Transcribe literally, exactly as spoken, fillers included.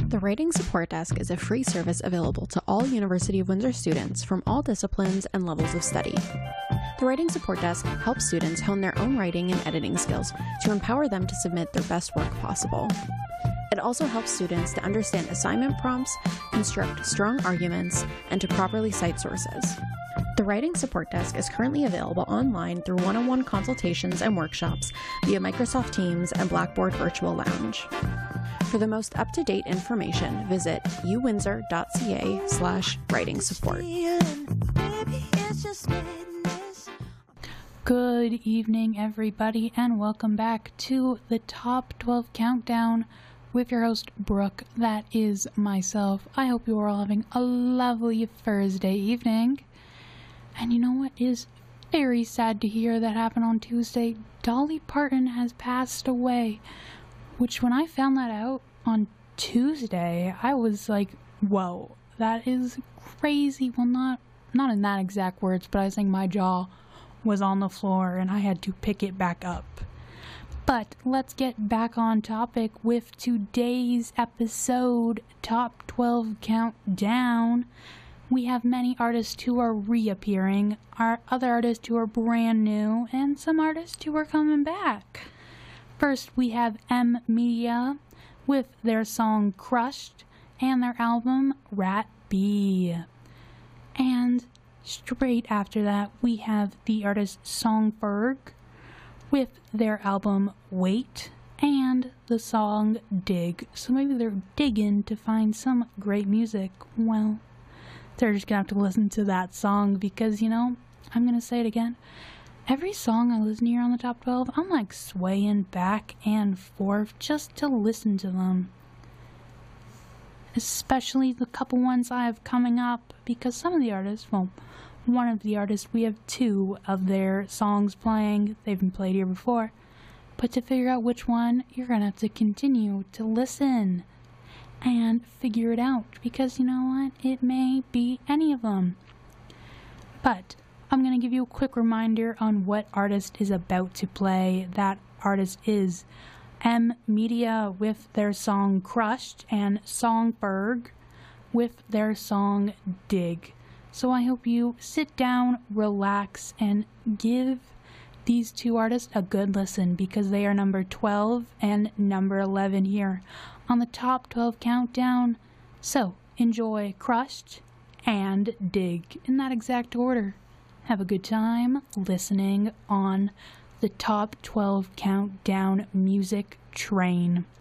The Writing Support Desk is a free service available to all University of Windsor students from all disciplines and levels of study. The Writing Support Desk helps students hone their own writing and editing skills to empower them to submit their best work possible. It also helps students to understand assignment prompts, construct strong arguments, and to properly cite sources. The Writing Support Desk is currently available online through one-on-one consultations and workshops via Microsoft Teams and Blackboard Virtual Lounge. For the most up-to-date information, visit uwindsor.ca slash writing support. Good evening, everybody, and welcome back to the Top twelve Countdown with your host, Brooke. That is myself. I hope you are all having a lovely Thursday evening. And you know what is very sad to hear that happened on Tuesday? Dolly Parton has passed away. Which, when I found that out on Tuesday, I was like, whoa, that is crazy. Well, not not in that exact words, but I think my jaw was on the floor and I had to pick it back up. But let's get back on topic with today's episode, Top twelve Countdown. We have many artists who are reappearing, our other artists who are brand new, and some artists who are coming back. First, we have M Media with their song Crushed and their album Rat B. And straight after that, we have the artist Songberg with their album Wait and the song Dig. So maybe they're digging to find some great music. Well, they're just gonna have to listen to that song because, you know, I'm gonna say it again. Every song I listen to here on the Top twelve, I'm like swaying back and forth just to listen to them. Especially the couple ones I have coming up, because some of the artists, well, one of the artists, we have two of their songs playing. They've been played here before. But to figure out which one, you're going to have to continue to listen and figure it out, because you know what? It may be any of them. But I'm going to give you a quick reminder on what artist is about to play. That artist is M Media with their song Crushed and Songberg with their song Dig. So I hope you sit down, relax, and give these two artists a good listen, because they are number twelve and number eleven here on the Top twelve Countdown. So enjoy Crushed and Dig in that exact order. Have a good time listening on the Top twelve Countdown music train.